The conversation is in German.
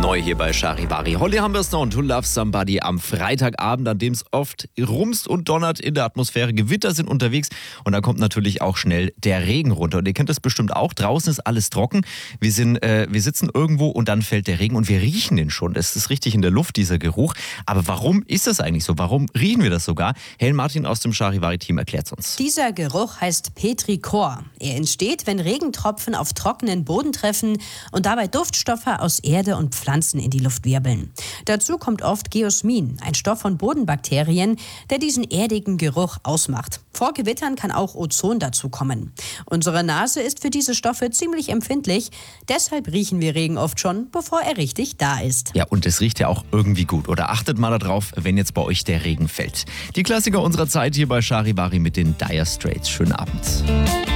Neu hier bei Charivari. Holly Humberstone und Who Loves Somebody am Freitagabend, an dem es oft rumst und donnert in der Atmosphäre. Gewitter sind unterwegs und da kommt natürlich auch schnell der Regen runter. Und ihr kennt das bestimmt auch. Draußen ist alles trocken. Wir sitzen irgendwo und dann fällt der Regen und wir riechen den schon. Es ist richtig in der Luft, dieser Geruch. Aber warum ist das eigentlich so? Warum riechen wir das sogar? Helen Martin aus dem Charivari-Team erklärt es uns. Dieser Geruch heißt Petrichor. Er entsteht, wenn Regentropfen auf trockenen Boden treffen und dabei Duftstoffe aus Erde und Pflanzen in die Luft wirbeln. Dazu kommt oft Geosmin, ein Stoff von Bodenbakterien, der diesen erdigen Geruch ausmacht. Vor Gewittern kann auch Ozon dazukommen. Unsere Nase ist für diese Stoffe ziemlich empfindlich. Deshalb riechen wir Regen oft schon, bevor er richtig da ist. Ja, und es riecht ja auch irgendwie gut. Oder achtet mal darauf, wenn jetzt bei euch der Regen fällt. Die Klassiker unserer Zeit hier bei Charivari mit den Dire Straits. Schönen Abend.